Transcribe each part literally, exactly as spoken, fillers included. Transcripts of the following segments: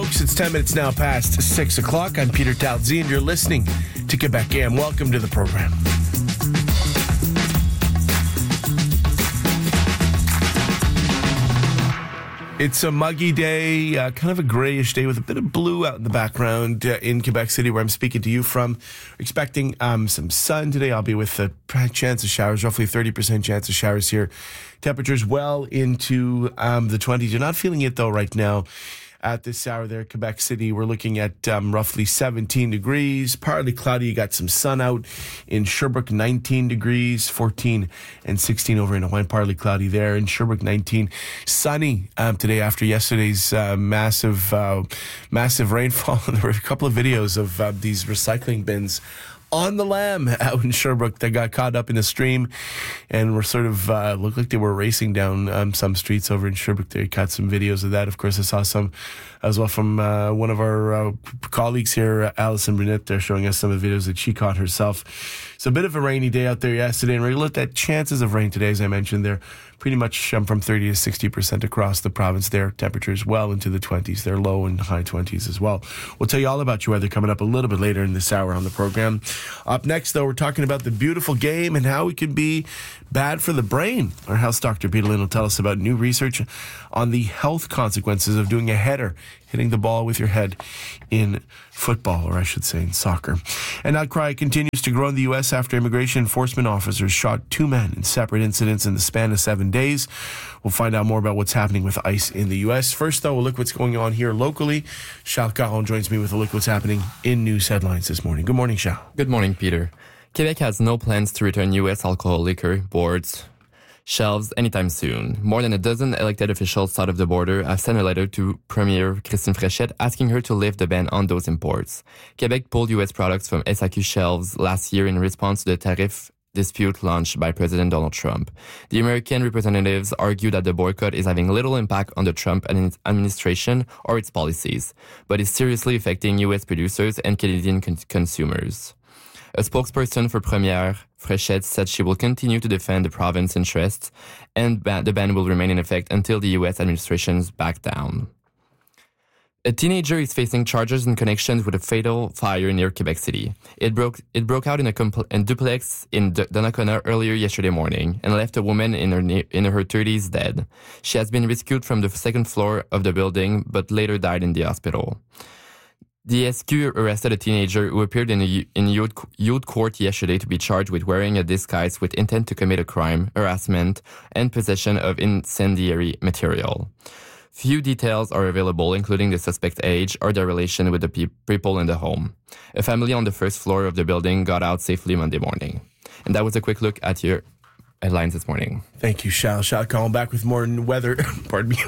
folks. It's ten minutes now past six o'clock. I'm Peter Talzi, and you're listening to Quebec A M. Welcome to the program. It's a muggy day, uh, kind of a grayish day with a bit of blue out in the background uh, in Quebec City, where I'm speaking to you from. We're expecting um, some sun today. I'll be with a chance of showers, roughly thirty percent chance of showers here. Temperatures well into um, the twenties. You're not feeling it, though, right now. At this hour there, Quebec City, we're looking at um, roughly seventeen degrees, partly cloudy. You got some sun out in Sherbrooke, nineteen degrees, fourteen and sixteen over in Hawaii, partly cloudy there. In Sherbrooke, nineteen, sunny um, today after yesterday's uh, massive, uh, massive rainfall. There were a couple of videos of uh, these recycling bins on the Lam out in Sherbrooke that got caught up in a stream and were sort of uh, looked like they were racing down um, some streets over in Sherbrooke. They caught some videos of that. Of course, I saw some as well from uh, one of our uh, colleagues here, Alison Brunette. They're showing us some of the videos that she caught herself. It's a bit of a rainy day out there yesterday, and we looked at chances of rain today, as I mentioned. They're pretty much um, from thirty to sixty percent across the province there. Temperatures well into the twenties. They're low and high twenties as well. We'll tell you all about your weather coming up a little bit later in this hour on the program. Up next, though, we're talking about the beautiful game and how it can be bad for the brain. Our health doctor, Peter Lynn, will tell us about new research on the health consequences of doing a header, hitting the ball with your head in football, or I should say in soccer. An outcry continues to grow in the U S after immigration enforcement officers shot two men in separate incidents in the span of seven days. We'll find out more about what's happening with ICE in the U S. First, though, we'll look what's going on here locally. Charles Caron joins me with a look what's happening in news headlines this morning. Good morning, Charles. Good morning, Peter. Quebec has no plans to return U S alcohol liquor boards shelves anytime soon. More than a dozen elected officials south of the border have sent a letter to Premier Christine Fréchette asking her to lift the ban on those imports. Quebec pulled U S products from S A Q shelves last year in response to the tariff dispute launched by President Donald Trump. The American representatives argue that the boycott is having little impact on the Trump administration or its policies, but is seriously affecting U S producers and Canadian con- consumers. A spokesperson for Première Fréchette said she will continue to defend the province's interests and ban- the ban will remain in effect until the U S administration's back down. A teenager is facing charges in connection with a fatal fire near Quebec City. It broke it broke out in a, compl- in duplex in D- Donnacona earlier yesterday morning and left a woman in her ne- in her thirties dead. She has been rescued from the second floor of the building but later died in the hospital. The S Q arrested a teenager who appeared in a, in youth, youth court yesterday to be charged with wearing a disguise with intent to commit a crime, harassment, and possession of incendiary material. Few details are available, including the suspect's age or their relation with the pe- people in the home. A family on the first floor of the building got out safely Monday morning. And that was a quick look at your headlines this morning. Thank you, Charles. Charles calling back with more weather. Pardon me.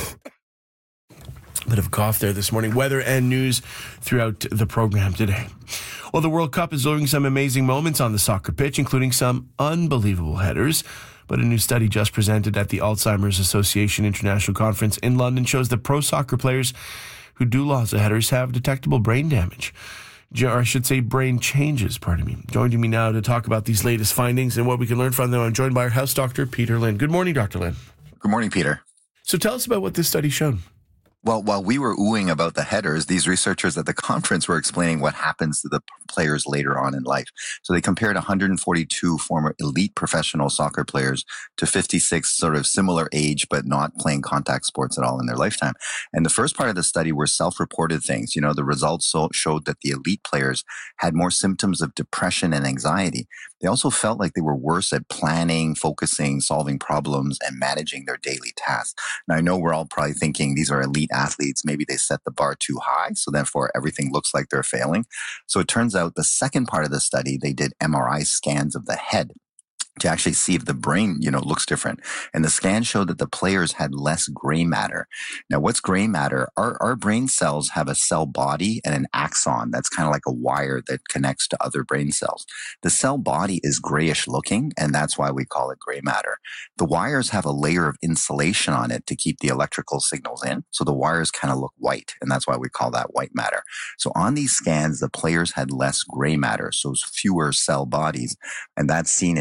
Bit of a cough there this morning. Weather and news throughout the program today. Well, the World Cup is delivering some amazing moments on the soccer pitch, including some unbelievable headers. But a new study just presented at the Alzheimer's Association International Conference in London shows that pro soccer players who do lose headers have detectable brain damage. Or I should say brain changes, pardon me. Joining me now to talk about these latest findings and what we can learn from them, I'm joined by our house doctor, Peter Lynn. Good morning, Doctor Lynn. Good morning, Peter. So tell us about what this study showed. Well, while we were oohing about the headers, these researchers at the conference were explaining what happens to the players later on in life. So they compared one hundred forty-two former elite professional soccer players to fifty-six sort of similar age, but not playing contact sports at all in their lifetime. And the first part of the study were self-reported things. You know, the results so showed that the elite players had more symptoms of depression and anxiety. They also felt like they were worse at planning, focusing, solving problems, and managing their daily tasks. Now, I know we're all probably thinking these are elite athletes. Maybe they set the bar too high, so therefore everything looks like they're failing. So it turns out the second part of the study, they did M R I scans of the head to actually see if the brain, you know, looks different. And the scan showed that the players had less gray matter. Now, what's gray matter? Our, our brain cells have a cell body and an axon. That's kind of like a wire that connects to other brain cells. The cell body is grayish looking, and that's why we call it gray matter. The wires have a layer of insulation on it to keep the electrical signals in. So the wires kind of look white, and that's why we call that white matter. So on these scans, the players had less gray matter, so fewer cell bodies. And that's seen in quite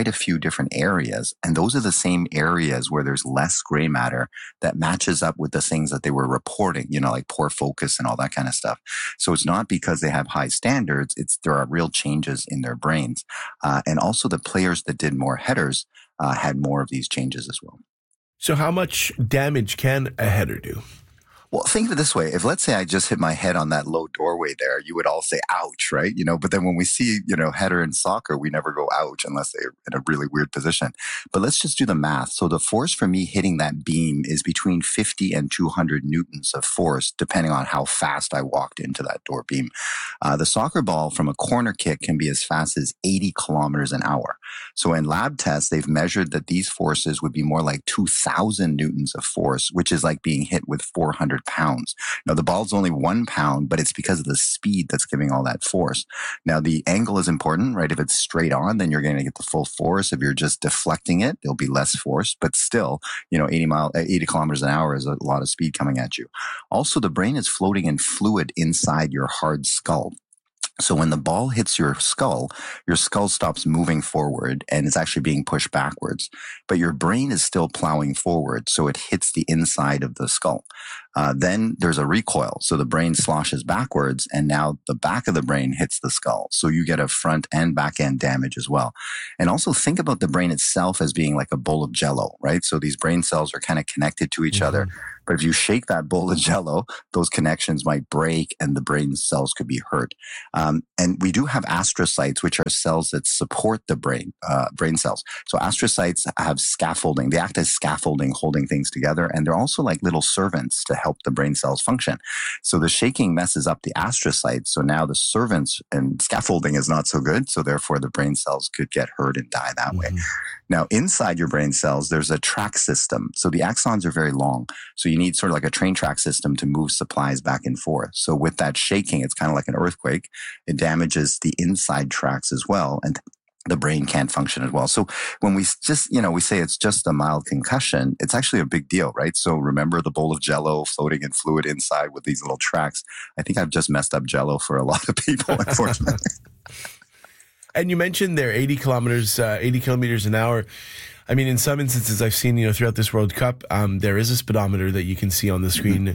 a few different areas. And those are the same areas where there's less gray matter that matches up with the things that they were reporting, you know, like poor focus and all that kind of stuff. So it's not because they have high standards. It's there are real changes in their brains. Uh, and also the players that did more headers uh, had more of these changes as well. So how much damage can a header do? Well, think of it this way. If let's say I just hit my head on that low doorway there, you would all say, ouch, right? You know, but then when we see, you know, header in soccer, we never go ouch unless they're in a really weird position. But let's just do the math. So the force for me hitting that beam is between fifty and two hundred newtons of force, depending on how fast I walked into that door beam. Uh, the soccer ball from a corner kick can be as fast as eighty kilometers an hour. So in lab tests, they've measured that these forces would be more like two thousand newtons of force, which is like being hit with four hundred pounds. Now, the ball's only one pound, but it's because of the speed that's giving all that force. Now, the angle is important, right? If it's straight on, then you're going to get the full force. If you're just deflecting it, there'll be less force, but still, you know, eighty mile, eighty kilometers an hour is a lot of speed coming at you. Also, the brain is floating in fluid inside your hard skull. So when the ball hits your skull, your skull stops moving forward and it's actually being pushed backwards. But your brain is still plowing forward, so it hits the inside of the skull. Uh, then there's a recoil. So the brain sloshes backwards and now the back of the brain hits the skull. So you get a front and back end damage as well. And also think about the brain itself as being like a bowl of jello, right? So these brain cells are kind of connected to each mm-hmm. other. But if you shake that bowl of jello, those connections might break and the brain cells could be hurt. Um, and we do have astrocytes, which are cells that support the brain, uh, brain cells. So astrocytes have scaffolding. They act as scaffolding, holding things together. And they're also like little servants to help the brain cells function. So the shaking messes up the astrocytes. So now the servants and scaffolding is not so good. So therefore the brain cells could get hurt and die that mm-hmm. way. Now, inside your brain cells, there's a track system. So the axons are very long. So you need sort of like a train track system to move supplies back and forth. So with that shaking, it's kind of like an earthquake. It damages the inside tracks as well. And the brain can't function as well. So when we just, you know, we say it's just a mild concussion, it's actually a big deal, right? So remember the bowl of jello floating in fluid inside with these little tracks. I think I've just messed up jello for a lot of people, unfortunately. And you mentioned there eighty kilometers, uh, eighty kilometers an hour. I mean, in some instances I've seen, you know, throughout this World Cup, um, there is a speedometer that you can see on the screen,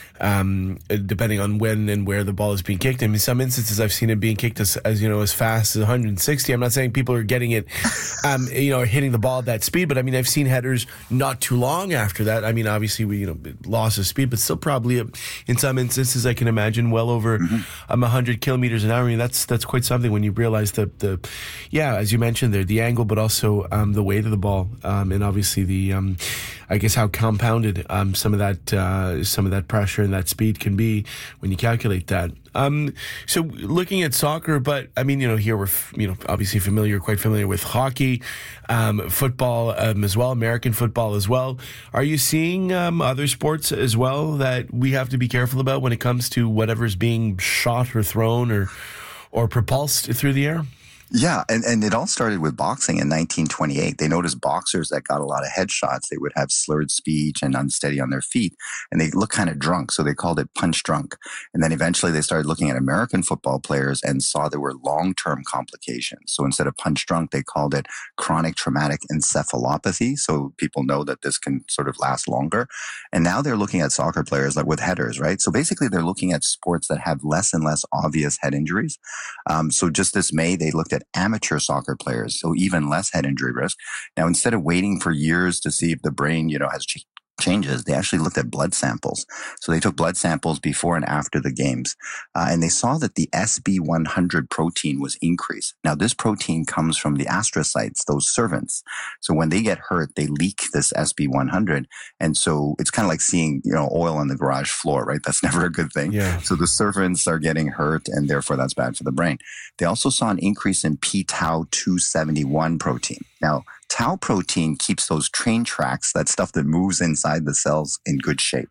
um, depending on when and where the ball is being kicked. I mean, in some instances I've seen it being kicked as, as you know, as fast as one hundred sixty. I'm not saying people are getting it, um, you know, hitting the ball at that speed, but I mean, I've seen headers not too long after that. I mean, obviously we, you know, loss of speed, but still probably in some instances I can imagine well over mm-hmm. um, one hundred kilometers an hour. I mean, that's, that's quite something when you realize the, the, yeah, as you mentioned there, the angle, but also, um, the weight of the ball. Um, and obviously the, um, I guess how compounded, um, some of that, uh, some of that pressure and that speed can be when you calculate that. Um, so looking at soccer, but I mean, you know, here we're, you know, obviously familiar, quite familiar with hockey, um, football, um, as well, American football as well. Are you seeing, um, other sports as well that we have to be careful about when it comes to whatever's being shot or thrown or, or propulsed through the air? Yeah, and, and it all started with boxing in nineteen twenty-eight. They noticed boxers that got a lot of headshots, they would have slurred speech and unsteady on their feet, and they look kind of drunk, so they called it punch drunk. And then eventually they started looking at American football players and saw there were long-term complications. So instead of punch drunk, they called it chronic traumatic encephalopathy, so people know that this can sort of last longer. And now they're looking at soccer players like with headers, right? So basically they're looking at sports that have less and less obvious head injuries. Um, so just this May, they looked at amateur soccer players, so even less head injury risk. Now, instead of waiting for years to see if the brain, you know, has ch- changes, they actually looked at blood samples. So they took blood samples before and after the games, uh, and they saw that the S B one hundred protein was increased. Now, this protein comes from the astrocytes, those servants. So when they get hurt, they leak this S B one hundred, and so it's kind of like seeing, you know, oil on the garage floor, right? That's never a good thing. Yeah. So the servants are getting hurt, and therefore that's bad for the brain. They also saw an increase in p tau two seventy-one protein. Now, tau protein keeps those train tracks, that stuff that moves inside the cells, in good shape.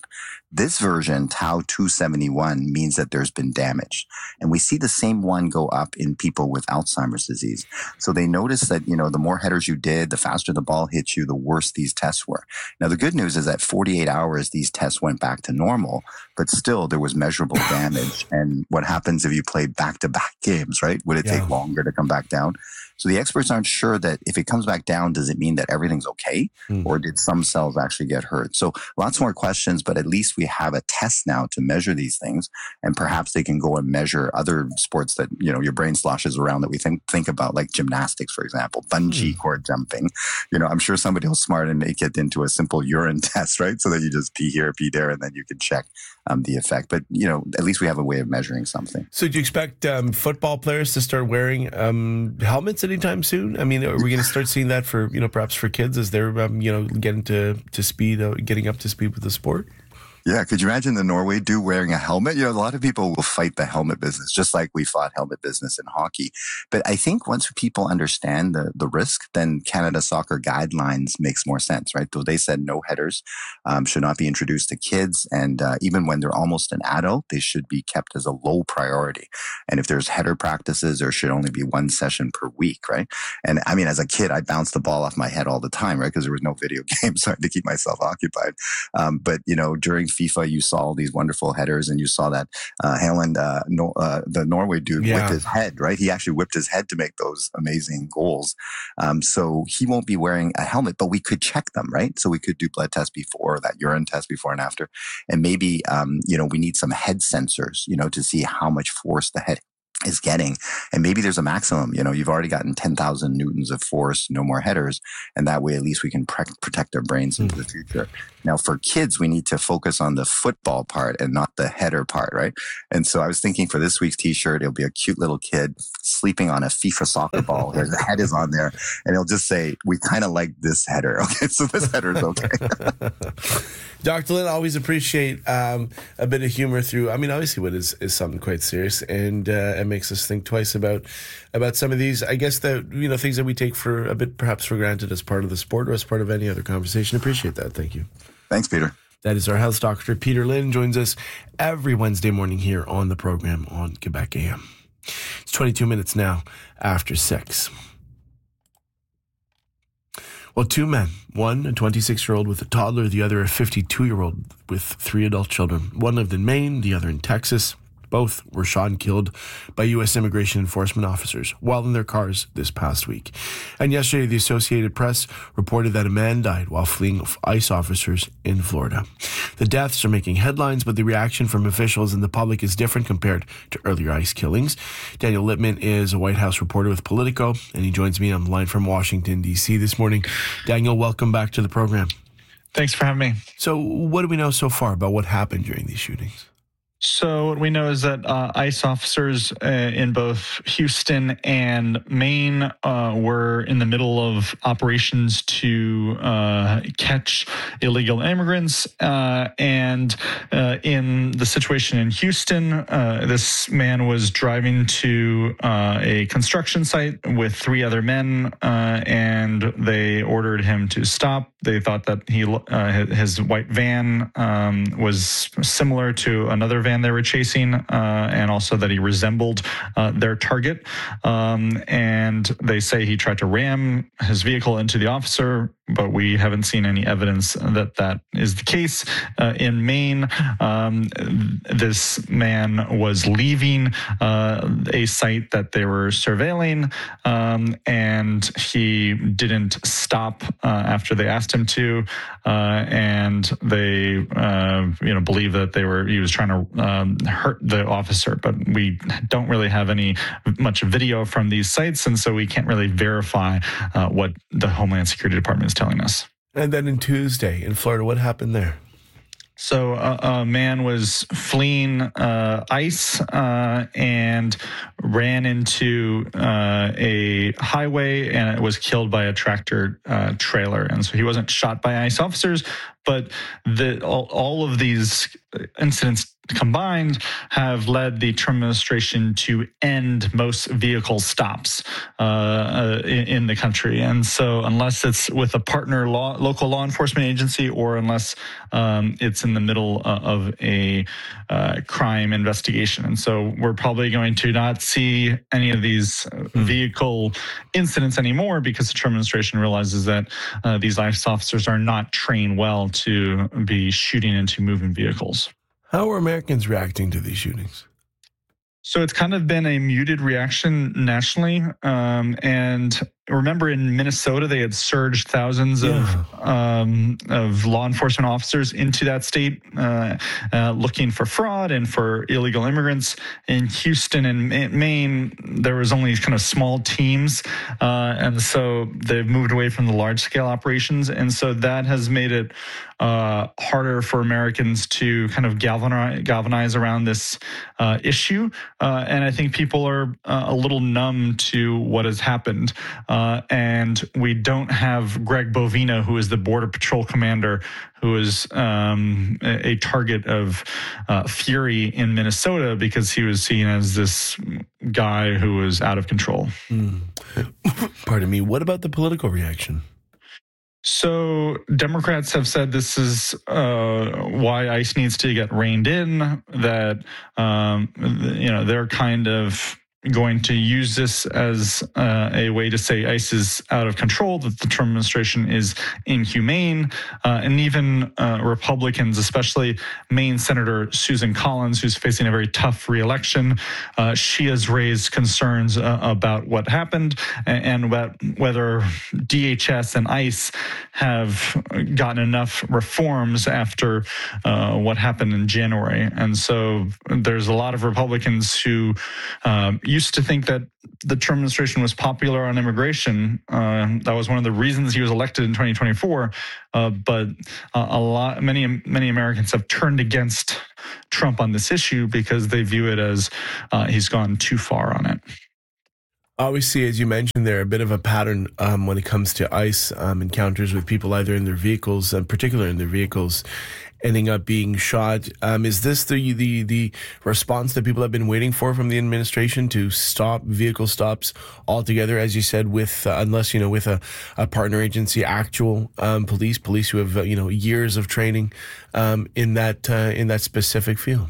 This version, tau two seventy-one, means that there's been damage. And we see the same one go up in people with Alzheimer's disease. So they noticed that, you know, the more headers you did, the faster the ball hit you, the worse these tests were. Now, the good news is that forty-eight hours, these tests went back to normal, but still there was measurable damage. And what happens if you play back-to-back games, right? Would it yeah. take longer to come back down? So the experts aren't sure that if it comes back down, does it mean that everything's okay? Mm. Or did some cells actually get hurt? So lots more questions, but at least we have a test now to measure these things. And perhaps they can go and measure other sports that, you know, your brain sloshes around that we think, think about, like gymnastics, for example, bungee mm. cord jumping. You know, I'm sure somebody will smart and make it into a simple urine test, right? So that you just pee here, pee there, and then you can check um, the effect. But, you know, at least we have a way of measuring something. So do you expect um, football players to start wearing um, helmets anytime soon? I mean, are we going to start seeing that for, you know, perhaps for kids as they're, um, you know, getting to, to speed, uh, getting up to speed with the sport? Yeah, could you imagine the Norway dude wearing a helmet? You know, a lot of people will fight the helmet business, just like we fought helmet business in hockey. But I think once people understand the, the risk, then Canada Soccer guidelines makes more sense, right? Though they said no headers um, should not be introduced to kids. And uh, even when they're almost an adult, they should be kept as a low priority. And if there's header practices, there should only be one session per week, right? And I mean, as a kid, I bounced the ball off my head all the time, right? Because there was no video games, so I had to keep myself occupied. Um, but, you know, during FIFA, you saw all these wonderful headers, and you saw that uh, Haaland, uh, no, uh, the Norway dude, yeah. whipped his head, right? He actually whipped his head to make those amazing goals. Um, so he won't be wearing a helmet, but we could check them, right? So we could do blood tests before, that urine test before and after. And maybe, um, you know, we need some head sensors, you know, to see how much force the head is getting. And maybe there's a maximum, you know, you've already gotten ten thousand newtons of force, no more headers. And that way, at least we can pre- protect our brains into mm. the future. Now, for kids, we need to focus on the football part and not the header part, right? And so I was thinking for this week's t-shirt, it'll be a cute little kid sleeping on a FIFA soccer ball. His head is on there, and he'll just say, we kind of like this header. Okay, so this header is okay. Doctor Lin, always appreciate um, a bit of humor through, I mean, obviously what is, is something quite serious, and uh, it makes us think twice about about some of these, I guess, that, you know, things that we take for a bit perhaps for granted as part of the sport or as part of any other conversation. Appreciate that. Thank you. Thanks, Peter. That is our health doctor, Peter Lin, joins us every Wednesday morning here on the program on Quebec A M. It's twenty-two minutes now after six. Well, two men, one a twenty-six-year-old with a toddler, the other a fifty-two-year-old with three adult children. One lived in Maine, the other in Texas. Both were shot and killed by U S immigration enforcement officers while in their cars this past week. And yesterday, the Associated Press reported that a man died while fleeing ICE officers in Florida. The deaths are making headlines, but the reaction from officials and the public is different compared to earlier ICE killings. Daniel Lippman is a White House reporter with Politico, and he joins me on the line from Washington, D C this morning. Daniel, welcome back to the program. Thanks for having me. So what do we know so far about what happened during these shootings? So what we know is that uh, ICE officers uh, in both Houston and Maine uh, were in the middle of operations to uh, catch illegal immigrants. Uh, and uh, in the situation in Houston, uh, this man was driving to uh, a construction site with three other men, uh, and they ordered him to stop. They thought that he uh, his white van um, was similar to another van they were chasing, uh, and also that he resembled uh, their target. Um, and they say he tried to ram his vehicle into the officer, but we haven't seen any evidence that that is the case. Uh, in Maine, um, this man was leaving uh, a site that they were surveilling, um, and he didn't stop uh, after they asked him to, uh, and they, uh, you know, believe that they were he was trying to um, hurt the officer. But we don't really have any much video from these sites, and so we can't really verify uh, what the Homeland Security Department is telling us. And then in Tuesday in Florida, what happened there? So uh, a man was fleeing uh, ICE uh, and ran into uh, a highway, and it was killed by a tractor uh, trailer. And so he wasn't shot by ICE officers, but the, all, all of these incidents combined have led the Trump administration to end most vehicle stops uh, uh, in, in the country. And so unless it's with a partner law, local law enforcement agency, or unless um, it's in the middle uh, of a uh, crime investigation. And so we're probably going to not see any of these vehicle incidents anymore, because the Trump administration realizes that uh, these ICE officers are not trained well to be shooting into moving vehicles. How are Americans reacting to these shootings? So it's kind of been a muted reaction nationally. Um, and remember, in Minnesota, they had surged thousands yeah. of um, of law enforcement officers into that state, uh, uh, looking for fraud and for illegal immigrants. In Houston and Maine, there was only kind of small teams, uh, and so they've moved away from the large scale operations, and so that has made it uh, harder for Americans to kind of galvanize, galvanize around this uh, issue. Uh, and I think people are uh, a little numb to what has happened. Uh, and we don't have Greg Bovino, who is the Border Patrol commander, who is um, a, a target of uh, fury in Minnesota because he was seen as this guy who was out of control. Mm. Pardon me. What about the political reaction? So Democrats have said this is uh, why ICE needs to get reined in, that, um, you know, they're kind of going to use this as uh, a way to say ICE is out of control, that the Trump administration is inhumane, uh, and even uh, Republicans, especially Maine Senator Susan Collins, who's facing a very tough reelection, uh, she has raised concerns uh, about what happened and, and about whether D H S and ICE have gotten enough reforms after uh, what happened in January. And so there's a lot of Republicans who um, used to think that the Trump administration was popular on immigration. Uh, that was one of the reasons he was elected in twenty twenty-four. Uh, but uh, a lot, many, many Americans have turned against Trump on this issue because they view it as uh, he's gone too far on it. Obviously, as you mentioned, there a bit of a pattern um, when it comes to ICE um, encounters with people either in their vehicles, in particular in their vehicles, ending up being shot. Um, is this the, the the response that people have been waiting for from the administration, to stop vehicle stops altogether, as you said, with uh, unless you know with a, a partner agency, actual um, police, police who have uh, you know years of training um, in that uh, in that specific field?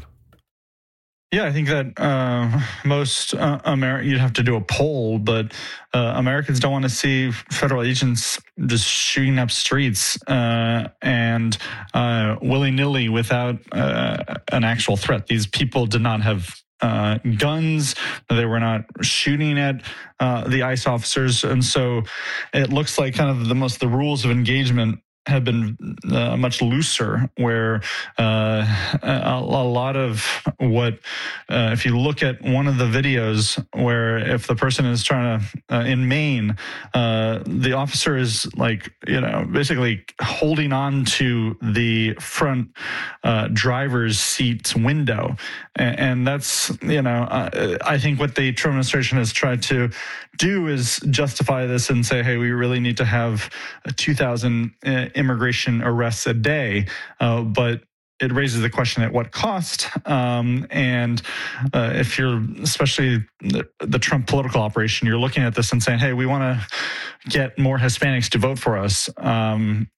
Yeah, I think that uh, most uh, Amer- you'd have to do a poll, but uh, Americans don't want to see federal agents just shooting up streets uh, and uh, willy-nilly without uh, an actual threat. These people did not have uh, guns. They were not shooting at uh, the ICE officers. And so it looks like kind of the most the rules of engagement have been uh, much looser, where uh, a, a lot of what, uh, if you look at one of the videos where if the person is trying to, uh, in Maine, uh, the officer is like, you know, basically holding on to the front uh, driver's seat's window. And, and that's, you know, uh, I think what the Trump administration has tried to do is justify this and say, hey, we really need to have two thousand uh, immigration arrests a day, uh, but it raises the question at what cost. Um, and uh, if you're, especially the, the Trump political operation, you're looking at this and saying, hey, we want to get more Hispanics to vote for us. Um,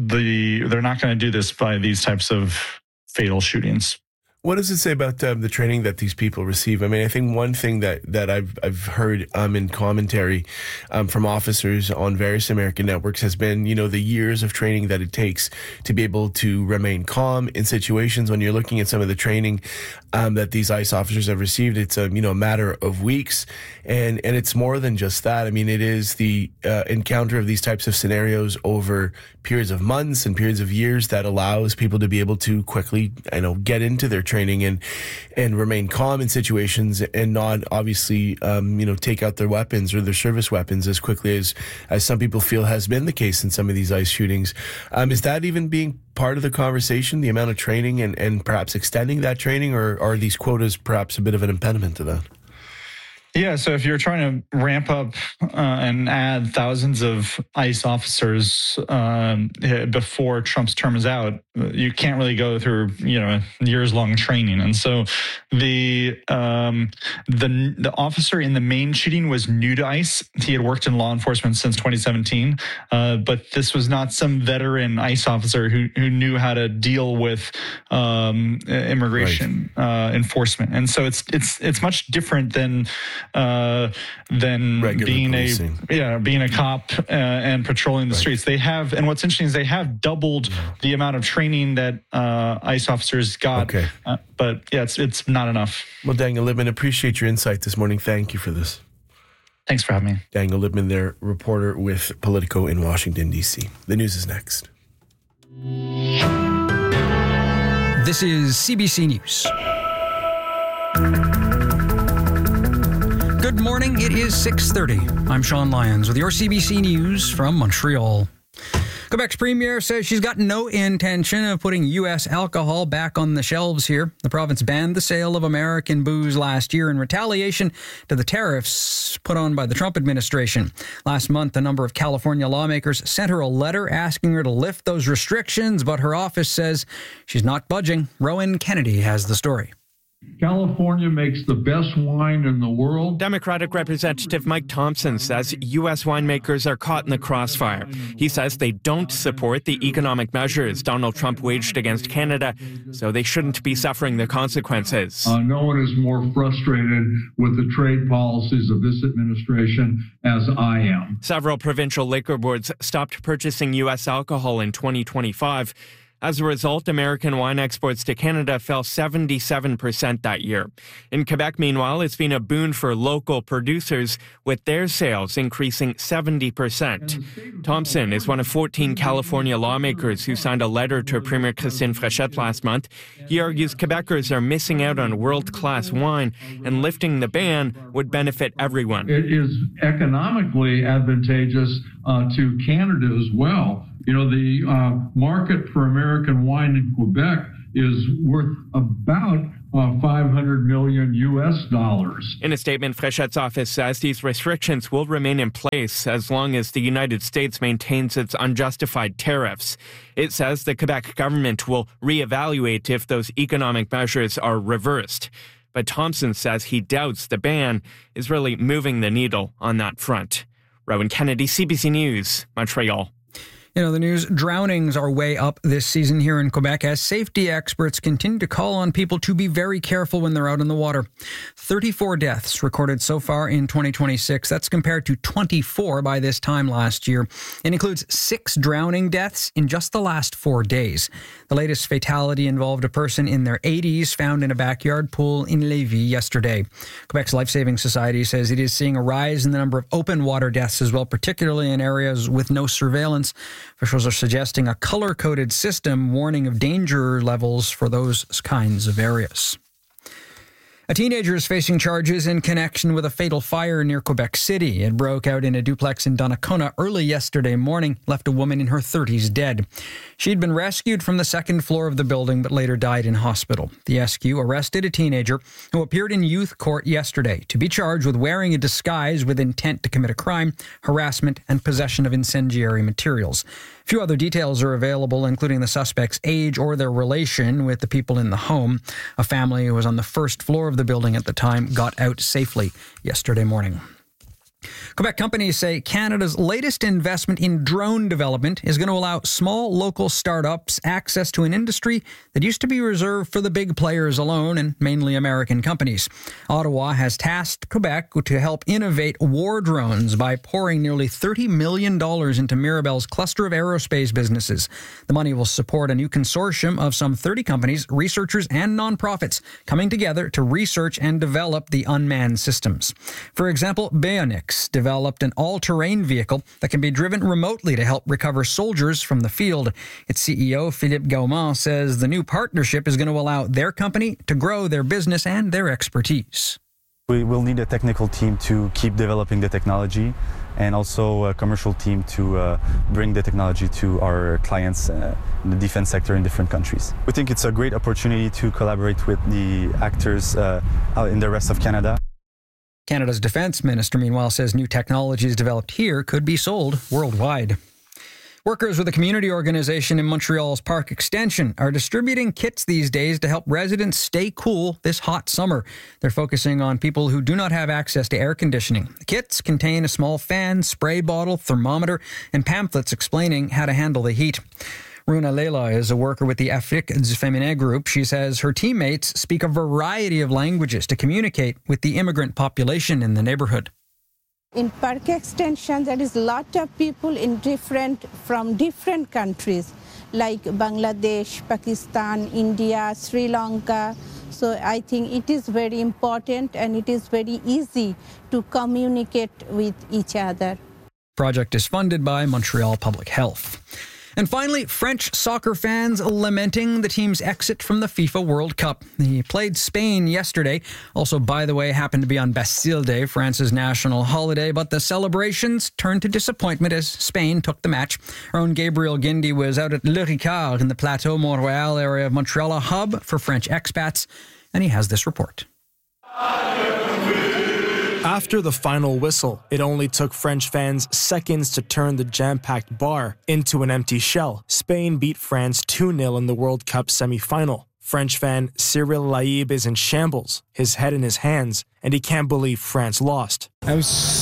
the they're not going to do this by these types of fatal shootings. What does it say about um, the training that these people receive? I mean, I think one thing that, that I've I've heard um, in commentary um, from officers on various American networks has been, you know, the years of training that it takes to be able to remain calm in situations. When you're looking at some of the training um, that these ICE officers have received, it's a you know matter of weeks, and and it's more than just that. I mean, it is the uh, encounter of these types of scenarios over periods of months and periods of years that allows people to be able to quickly, you know, get into their training training and and remain calm in situations and not obviously um, you know take out their weapons or their service weapons as quickly as as some people feel has been the case in some of these ICE shootings. Um, is that even being part of the conversation, the amount of training and, and perhaps extending that training, or are these quotas perhaps a bit of an impediment to that? Yeah, so if you're trying to ramp up uh, and add thousands of ICE officers um, before Trump's term is out, you can't really go through, you know, years-long training. And so the um, the the officer in the main shooting was new to ICE. He had worked in law enforcement since twenty seventeen, uh, but this was not some veteran ICE officer who who knew how to deal with um, immigration right. uh, enforcement. And so it's it's it's much different than. Uh, than Regular being policing. a yeah being a cop uh, and patrolling the right. streets. They have, and what's interesting is they have doubled yeah. the amount of training that uh, ICE officers got. Okay. Uh, but yeah, it's it's not enough. Well, Daniel Libman, appreciate your insight this morning. Thank you for this. Thanks for having me. Daniel Libman, their reporter with Politico in Washington, D C. The news is next. This is C B C News. Good morning. It is six thirty. I'm Sean Lyons with your C B C News from Montreal. Quebec's premier says she's got no intention of putting U S alcohol back on the shelves here. The province banned the sale of American booze last year in retaliation to the tariffs put on by the Trump administration. Last month, a number of California lawmakers sent her a letter asking her to lift those restrictions, but her office says she's not budging. Rowan Kennedy has the story. California makes the best wine in the world. Democratic Representative Mike Thompson says U S winemakers are caught in the crossfire. He says they don't support the economic measures Donald Trump waged against Canada, so they shouldn't be suffering the consequences. Uh, no one is more frustrated with the trade policies of this administration as I am. Several provincial liquor boards stopped purchasing U S alcohol in twenty twenty-five. As a result, American wine exports to Canada fell seventy-seven percent that year. In Quebec, meanwhile, it's been a boon for local producers, with their sales increasing seventy percent. Thompson is one of fourteen California lawmakers who signed a letter to Premier Christine Fréchette last month. He argues Quebecers are missing out on world-class wine, and lifting the ban would benefit everyone. It is economically advantageous uh, to Canada as well. You know, the uh, market for American wine in Quebec is worth about uh, five hundred million U S dollars. In a statement, Fréchette's office says these restrictions will remain in place as long as the United States maintains its unjustified tariffs. It says the Quebec government will reevaluate if those economic measures are reversed. But Thompson says he doubts the ban is really moving the needle on that front. Rowan Kennedy, C B C News, Montreal. You know, the news, drownings are way up this season here in Quebec as safety experts continue to call on people to be very careful when they're out in the water. thirty-four deaths recorded so far in twenty twenty-six. That's compared to twenty-four by this time last year. It includes six drowning deaths in just the last four days. The latest fatality involved a person in their eighties found in a backyard pool in Lévis yesterday. Quebec's Life-Saving Society says it is seeing a rise in the number of open water deaths as well, particularly in areas with no surveillance. Officials are suggesting a color-coded system warning of danger levels for those kinds of areas. A teenager is facing charges in connection with a fatal fire near Quebec City. It broke out in a duplex in Donnacona early yesterday morning, left a woman in her thirties dead. She'd been rescued from the second floor of the building, but later died in hospital. The S Q arrested a teenager who appeared in youth court yesterday to be charged with wearing a disguise with intent to commit a crime, harassment, and possession of incendiary materials. A few other details are available, including the suspect's age or their relation with the people in the home. A family who was on the first floor of the building at the time got out safely yesterday morning. Quebec companies say Canada's latest investment in drone development is going to allow small local startups access to an industry that used to be reserved for the big players alone and mainly American companies. Ottawa has tasked Quebec to help innovate war drones by pouring nearly thirty million dollars into Mirabel's cluster of aerospace businesses. The money will support a new consortium of some thirty companies, researchers, and nonprofits coming together to research and develop the unmanned systems. For example, Bayonix developed an all-terrain vehicle that can be driven remotely to help recover soldiers from the field. Its C E O, Philippe Gaumont, says the new partnership is going to allow their company to grow their business and their expertise. We will need a technical team to keep developing the technology and also a commercial team to uh, bring the technology to our clients uh, in the defense sector in different countries. We think it's a great opportunity to collaborate with the actors uh, out in the rest of Canada. Canada's defense minister, meanwhile, says new technologies developed here could be sold worldwide. Workers with a community organization in Montreal's Park Extension are distributing kits these days to help residents stay cool this hot summer. They're focusing on people who do not have access to air conditioning. The kits contain a small fan, spray bottle, thermometer, and pamphlets explaining how to handle the heat. Runa Leila is a worker with the Afrique du Féminin group. She says her teammates speak a variety of languages to communicate with the immigrant population in the neighborhood. In Park Extension, there is a lot of people in different from different countries, like Bangladesh, Pakistan, India, Sri Lanka. So I think it is very important and it is very easy to communicate with each other. Project is funded by Montreal Public Health. And finally, French soccer fans lamenting the team's exit from the FIFA World Cup. He played Spain yesterday. Also, by the way, happened to be on Bastille Day, France's national holiday. But the celebrations turned to disappointment as Spain took the match. Our own Gabriel Guindy was out at Le Ricard in the Plateau Mont-Royal area of Montreal, a hub for French expats. And he has this report. After the final whistle, it only took French fans seconds to turn the jam-packed bar into an empty shell. Spain beat France two nil in the World Cup semi-final. French fan Cyril Laïb is in shambles, his head in his hands, and he can't believe France lost. I'm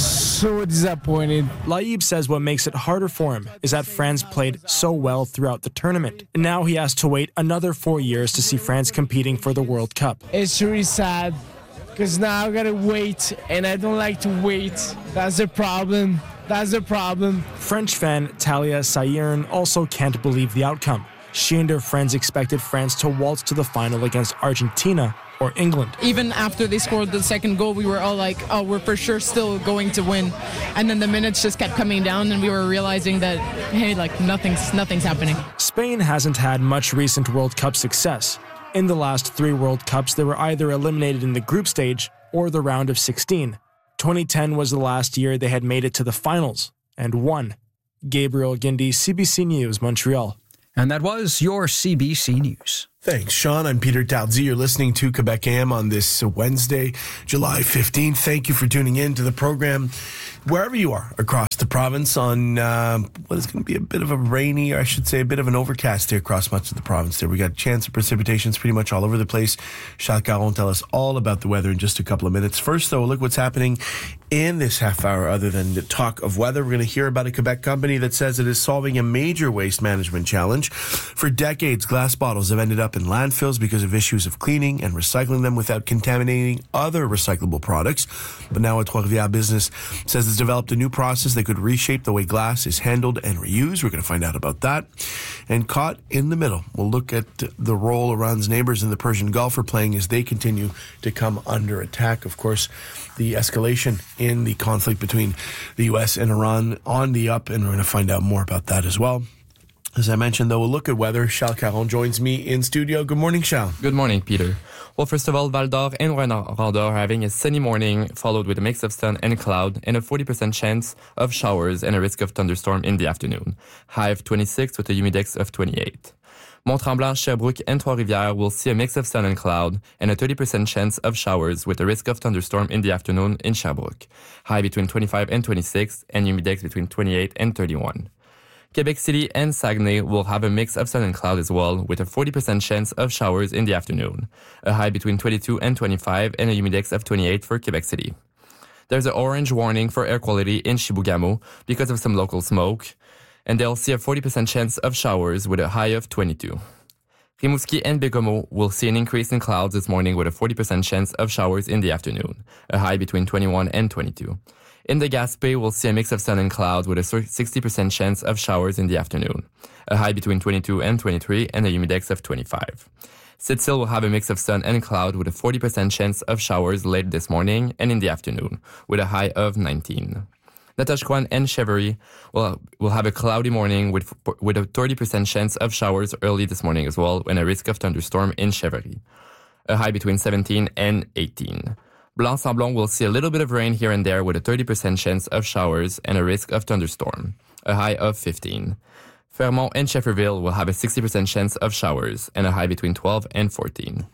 so disappointed. Laïb says what makes it harder for him is that France played so well throughout the tournament. And now he has to wait another four years to see France competing for the World Cup. It's really sad. Because now I gotta wait, and I don't like to wait. That's the problem. That's the problem. French fan Talia Sayern also can't believe the outcome. She and her friends expected France to waltz to the final against Argentina or England. Even after they scored the second goal, we were all like, oh, we're for sure still going to win. And then the minutes just kept coming down, and we were realizing that, hey, like nothing's, nothing's happening. Spain hasn't had much recent World Cup success. In the last three World Cups, they were either eliminated in the group stage or the round of sixteen. twenty ten was the last year they had made it to the finals and won. Gabriel Guindy, C B C News, Montreal. And that was your C B C News. Thanks, Sean. I'm Peter Dalzy. You're listening to Quebec A M on this Wednesday, July fifteenth. Thank you for tuning in to the program wherever you are across the province on uh, what is going to be a bit of a rainy, or I should say a bit of an overcast day across much of the province there. We got a chance of precipitations pretty much all over the place. Charles Caron will tell us all about the weather in just a couple of minutes. First, though, look what's happening in this half hour other than the talk of weather. We're going to hear about a Quebec company that says it is solving a major waste management challenge. For decades, glass bottles have ended up in landfills because of issues of cleaning and recycling them without contaminating other recyclable products. But now a Trois-Rivières business says it's developed a new process that could reshape the way glass is handled and reused. We're going to find out about that. And caught in the middle, we'll look at the role Iran's neighbors in the Persian Gulf are playing as they continue to come under attack. Of course, the escalation in the conflict between the U S and Iran on the up, and we're going to find out more about that as well. As I mentioned, though, we'll look at weather. Charles Caron joins me in studio. Good morning, Charles. Good morning, Peter. Well, first of all, Val d'Or and Rouyn-Noranda are having a sunny morning, followed with a mix of sun and cloud, and a forty percent chance of showers and a risk of thunderstorm in the afternoon. High of twenty-six with a humidex of twenty-eight. Mont-Tremblant, Sherbrooke, and Trois-Rivières will see a mix of sun and cloud, and a thirty percent chance of showers with a risk of thunderstorm in the afternoon in Sherbrooke. High between twenty-five and twenty-six, and humidex between twenty-eight and thirty-one. Quebec City and Saguenay will have a mix of sun and cloud as well, with a forty percent chance of showers in the afternoon. A high between twenty-two and twenty-five, and a humidex of twenty-eight for Quebec City. There's an orange warning for air quality in Chibougamau because of some local smoke, and they'll see a forty percent chance of showers with a high of twenty-two. Rimouski and Bécomo will see an increase in clouds this morning with a forty percent chance of showers in the afternoon, a high between twenty-one and twenty-two. In the Gaspé, we'll see a mix of sun and clouds with a sixty percent chance of showers in the afternoon, a high between twenty-two and twenty-three, and a humidex of twenty-five. Sept-Îles will have a mix of sun and cloud with a forty percent chance of showers late this morning and in the afternoon, with a high of nineteen. Natashquan and Chevery will, will have a cloudy morning with, with a thirty percent chance of showers early this morning as well, and a risk of thunderstorm in Chevery, a high between seventeen and eighteen. Blanc-Sablon will see a little bit of rain here and there with a thirty percent chance of showers and a risk of thunderstorm, a high of fifteen. Fermont and Shefferville will have a sixty percent chance of showers and a high between twelve and fourteen.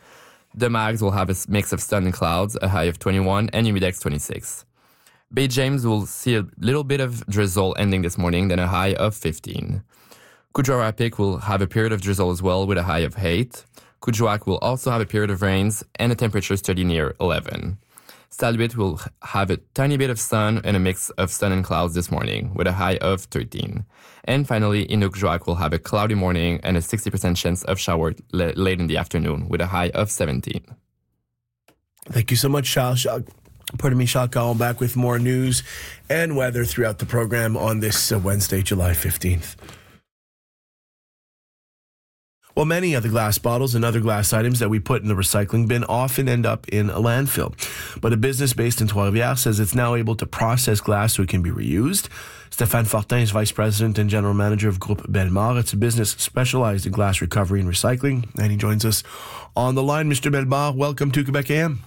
The Mags will have a mix of sun and clouds, a high of twenty-one, and humidex twenty-six. Bay James will see a little bit of drizzle ending this morning, then a high of fifteen. Kuujjuaq will have a period of drizzle as well with a high of eight. Kuujjuaq will also have a period of rains and a temperature steady near eleven. Saluit will have a tiny bit of sun and a mix of sun and clouds this morning with a high of thirteen. And finally, Inukjuak will have a cloudy morning and a sixty percent chance of shower l- late in the afternoon with a high of seventeen. Thank you so much, Charles. Pardon me, Charles Caron, back with more news and weather throughout the program on this uh, Wednesday, July fifteenth. Well, many of the glass bottles and other glass items that we put in the recycling bin often end up in a landfill. But a business based in Trois-Rivières says it's now able to process glass so it can be reused. Stéphane Fortin is Vice President and General Manager of Groupe Bellemare. It's a business specialized in glass recovery and recycling. And he joins us on the line. Mister Bellemare, welcome to Quebec A M.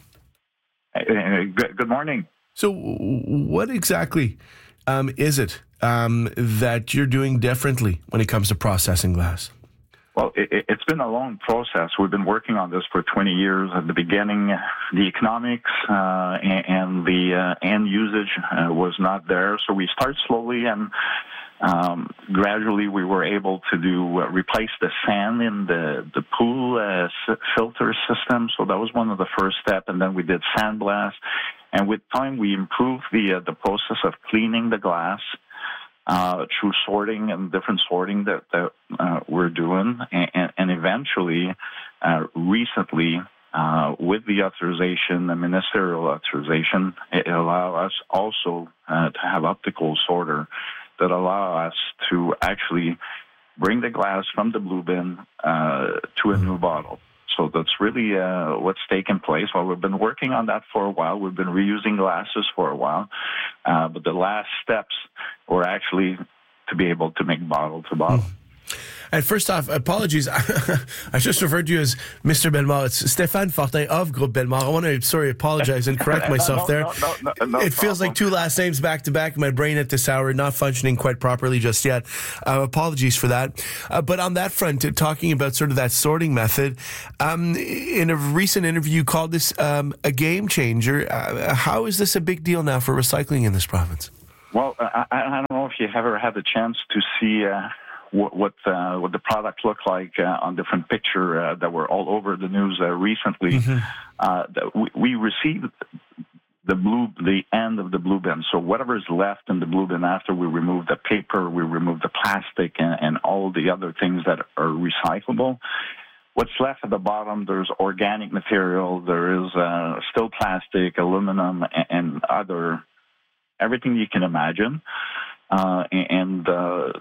Good morning. So what exactly um, is it um, that you're doing differently when it comes to processing glass? Well, it, it's been a long process. We've been working on this for twenty years. At the beginning, the economics uh, and, and the uh, end usage uh, was not there. So we started slowly, and um, gradually we were able to do uh, replace the sand in the the pool uh, s- filter system. So that was one of the first steps. And then we did sandblast. And with time, we improved the uh, the process of cleaning the glass. Uh, through sorting and different sorting that, that uh, we're doing. And, and eventually, uh, recently, uh, with the authorization, the ministerial authorization, it allows us also uh, to have optical sorter that allow us to actually bring the glass from the blue bin uh, to a new bottle. So that's really uh, what's taken place. Well, we've been working on that for a while. We've been reusing glasses for a while. Uh, but the last steps were actually to be able to make bottle to bottle. Mm. And first off, apologies. I just referred to you as Mister Bellemare. It's Stéphane Fortin of Groupe Bellemare. I want to, sorry, apologize and correct myself no, there. No, no, no, no it feels problem. like two last names back to back. My brain at this hour not functioning quite properly just yet. Uh, apologies for that. Uh, but on that front, uh, talking about sort of that sorting method, um, in a recent interview, you called this um, a game changer. Uh, how is this a big deal now for recycling in this province? Well, I, I don't know if you ever had the chance to see uh, what what, uh, what the product looked like uh, on different picture uh, that were all over the news uh, recently. Mm-hmm. Uh, we, we received the blue, the end of the blue bin. So whatever is left in the blue bin after we remove the paper, we remove the plastic, and, and all the other things that are recyclable. What's left at the bottom, there's organic material, there is uh, still plastic, aluminum, and, and other, everything you can imagine. Uh, and uh,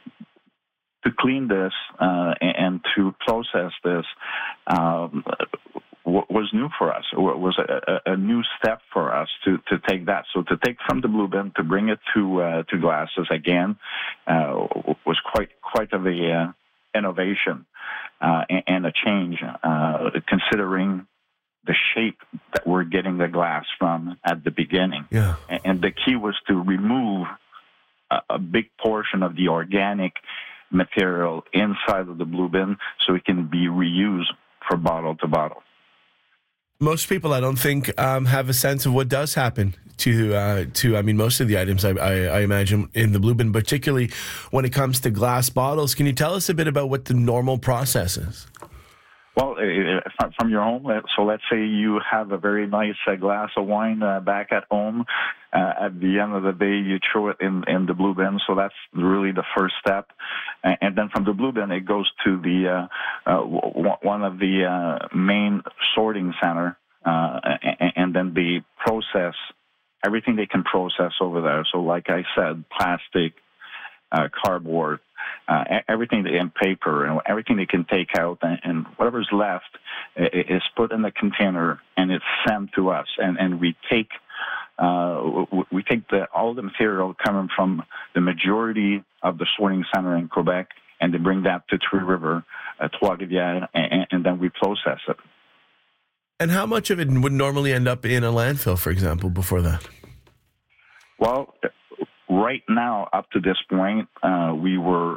to clean this uh, and to process this um, was new for us. It was a, a new step for us to, to take that. So to take from the blue bin to bring it to uh, to glasses again uh, was quite quite of a uh, innovation uh, and, and a change, uh, considering the shape that we're getting the glass from at the beginning. Yeah. And the key was to remove a, a big portion of the organic material inside of the blue bin so it can be reused for bottle to bottle. Most people, I don't think, um, have a sense of what does happen to, uh, to I mean, most of the items, I, I, I imagine, in the blue bin, particularly when it comes to glass bottles. Can you tell us a bit about what the normal process is? Well, uh, from your home, so let's say you have a very nice uh, glass of wine uh, back at home. Uh, at the end of the day, you throw it in, in the blue bin. So that's really the first step. And, and then from the blue bin, it goes to the uh, uh, w- one of the uh, main sorting center. Uh, and, and then they process everything they can process over there. So like I said, plastic, uh, cardboard, uh, everything in paper, and everything they can take out, and, and whatever's left is put in the container and it's sent to us. And, and we take uh, we take the, all the material coming from the majority of the sorting center in Quebec, and they bring that to Three River, uh, Trois-Rivières, and, and then we process it. And how much of it would normally end up in a landfill, for example, before that? Well, right now, up to this point, uh, we were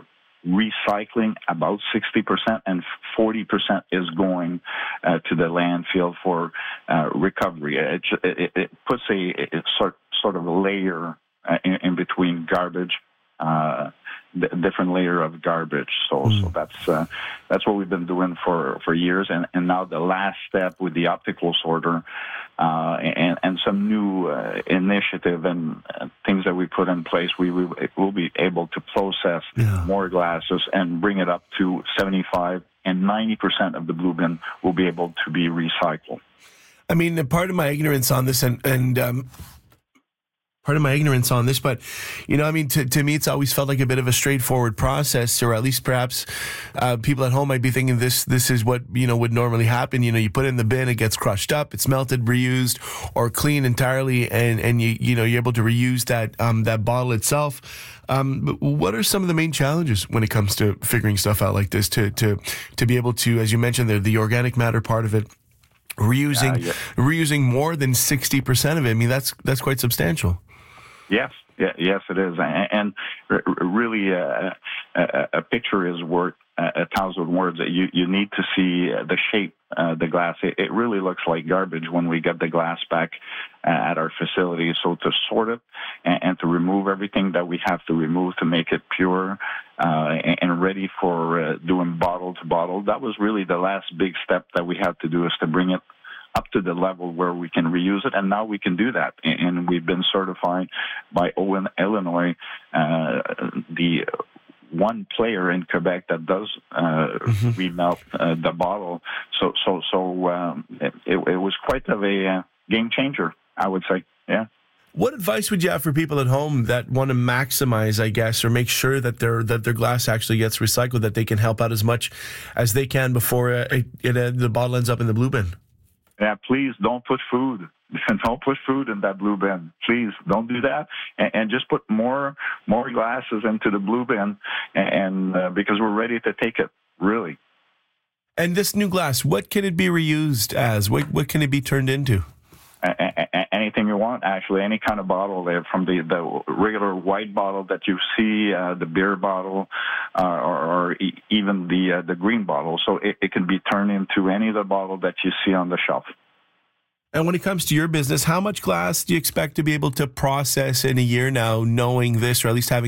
recycling about sixty percent, and forty percent is going uh, to the landfill for uh, recovery. It, it, it puts a, a sort, sort of a layer uh, in, in between garbage, uh, the different layer of garbage. So, mm. so that's uh, that's what we've been doing for, for years. And, and now the last step with the optical sorter uh, and, and some new uh, initiative and uh, things that we put in place, we will we'll be able to process yeah. more glasses and bring it up to seventy-five and ninety percent of the blue bin will be able to be recycled. I mean, part of my ignorance on this, and, and um, part of my ignorance on this, but, you know, I mean, to, to me, it's always felt like a bit of a straightforward process, or at least perhaps uh, people at home might be thinking this this is what, you know, would normally happen. You know, you put it in the bin, it gets crushed up, it's melted, reused, or cleaned entirely, and, and you, you know, you're able to reuse that, um, that bottle itself. Um, but what are some of the main challenges when it comes to figuring stuff out like this, to, to, to be able to, as you mentioned, the, the organic matter part of it, reusing, uh, yeah. reusing more than sixty percent of it? I mean, that's, that's quite substantial. Yes, yeah, yes, it is, and, and really, uh, a, a picture is worth a thousand words. You you need to see the shape, uh, the glass. It, it really looks like garbage when we get the glass back uh, at our facility. So to sort it and, and to remove everything that we have to remove to make it pure uh, and, and ready for uh, doing bottle to bottle, that was really the last big step that we had to do, is to bring it up to the level where we can reuse it, and now we can do that. And we've been certified by Owen, Illinois, uh, the one player in Quebec that does uh, mm-hmm. remelt uh, the bottle. So, so, so um, it, it was quite of a uh, game changer, I would say. Yeah. What advice would you have for people at home that want to maximize, I guess, or make sure that their that their glass actually gets recycled, that they can help out as much as they can before uh, it, it, uh, the bottle ends up in the blue bin? Yeah, please don't put food. Don't put food in that blue bin. Please don't do that, and, and just put more more glasses into the blue bin, and uh, because we're ready to take it, really. And this new glass, what can it be reused as? What what can it be turned into? A- a- anything you want, actually, any kind of bottle there, from the, the regular white bottle that you see, uh, the beer bottle, uh, or, or e- even the uh, the green bottle. So it, it can be turned into any of the bottle that you see on the shelf. And when it comes to your business, how much glass do you expect to be able to process in a year now, knowing this, or at least having